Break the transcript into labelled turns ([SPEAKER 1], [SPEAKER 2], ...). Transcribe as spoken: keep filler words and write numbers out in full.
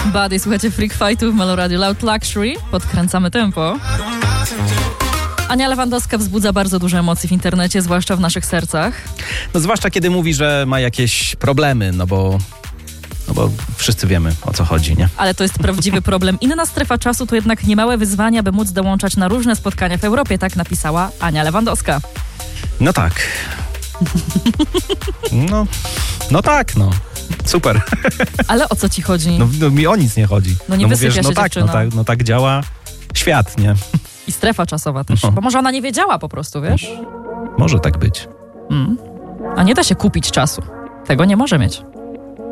[SPEAKER 1] Buddy, słuchajcie Freak Fightu w Melo Radio Loud Luxury. Podkręcamy tempo. Ania Lewandowska wzbudza bardzo dużo emocji w internecie, zwłaszcza w naszych sercach.
[SPEAKER 2] No zwłaszcza kiedy mówi, że ma jakieś problemy, no bo... No bo wszyscy wiemy, o co chodzi, nie?
[SPEAKER 1] Ale to jest prawdziwy problem. Inna strefa czasu to jednak niemałe wyzwania, by móc dołączać na różne spotkania w Europie, tak napisała Ania Lewandowska.
[SPEAKER 2] No tak. No, no tak, no. Super.
[SPEAKER 1] Ale o co ci chodzi?
[SPEAKER 2] No, no mi o nic nie chodzi.
[SPEAKER 1] No nie
[SPEAKER 2] no
[SPEAKER 1] wysypia
[SPEAKER 2] mówię,
[SPEAKER 1] się
[SPEAKER 2] no tak,
[SPEAKER 1] dziewczyno.
[SPEAKER 2] no tak, no tak działa świat, nie?
[SPEAKER 1] I strefa czasowa też.
[SPEAKER 2] No.
[SPEAKER 1] Bo może ona nie wiedziała po prostu, wiesz?
[SPEAKER 2] Może tak być.
[SPEAKER 1] Mm. A nie da się kupić czasu. Tego nie może mieć.